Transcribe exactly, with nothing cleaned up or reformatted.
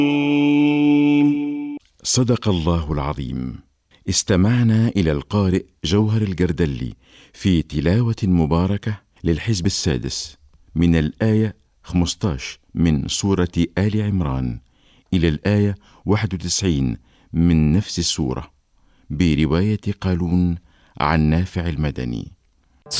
صدق الله العظيم. استمعنا إلى القارئ جوهر الجردلي في تلاوة مباركة للحزب السادس من الآية خمسة عشر من سورة آل عمران إلى الآية واحد وتسعين من نفس السورة، برواية قالون عن نافع المدني.